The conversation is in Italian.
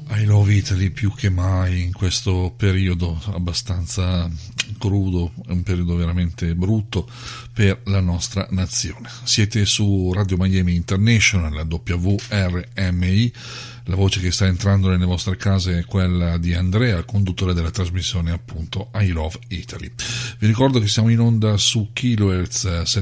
I Love Italy più che mai in questo periodo abbastanza crudo, è un periodo veramente brutto per la nostra nazione. Siete su Radio Miami International, la WRMI, la voce che sta entrando nelle vostre case è quella di Andrea, conduttore della trasmissione appunto I Love Italy. Vi ricordo che siamo in onda su Kilohertz